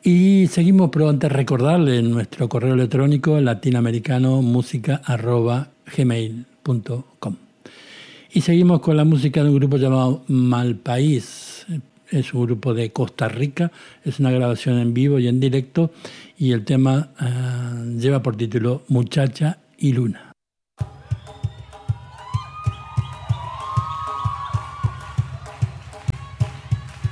Y seguimos, pero antes recordarle nuestro correo electrónico latinoamericanomusica@gmail.com. Y seguimos con la música de un grupo llamado Malpaís. Es un grupo de Costa Rica, es una grabación en vivo y en directo, y el tema lleva por título Muchacha y Luna.